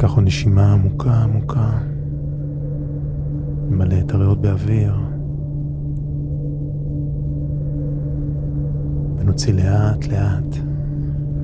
ניקח עוד נשימה עמוקה עמוקה. נמלא את הריאות באוויר. ונוציא לאט לאט.